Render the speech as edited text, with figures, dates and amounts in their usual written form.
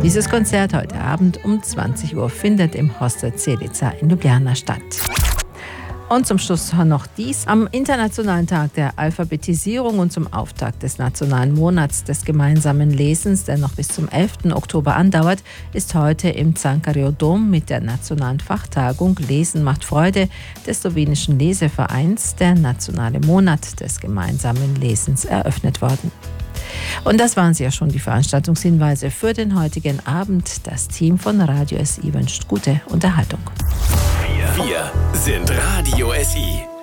Dieses Konzert heute Abend um 20 Uhr findet im Hostel Celica in Ljubljana statt. Und zum Schluss noch dies. Am Internationalen Tag der Alphabetisierung und zum Auftakt des Nationalen Monats des gemeinsamen Lesens, der noch bis zum 11. Oktober andauert, ist heute im Cankarjev Dom mit der nationalen Fachtagung Lesen macht Freude des slowenischen Lesevereins der nationale Monat des gemeinsamen Lesens eröffnet worden. Und das waren sie ja schon, die Veranstaltungshinweise für den heutigen Abend. Das Team von Radio SI wünscht gute Unterhaltung. Wir sind Radio SI.